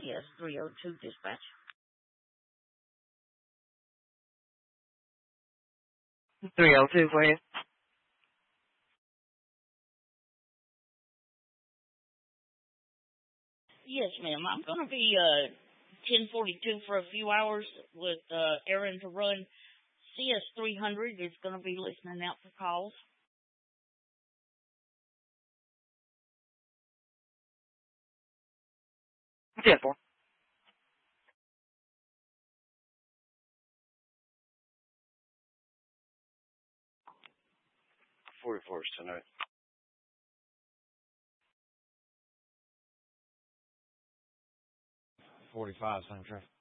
CS 302 dispatch. 302 for you. Yes, ma'am. I'm going to be 1042 for a few hours with errand to run. CS 300 is going to be listening out for calls. Yes, boy. tonight. 45, same traffic.